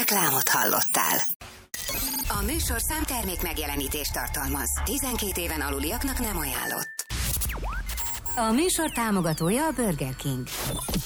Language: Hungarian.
Reklámot hallottál. A műsorszám termék megjelenítést tartalmaz. 12 éven aluliaknak nem ajánlott. A műsor támogatója a Burger King.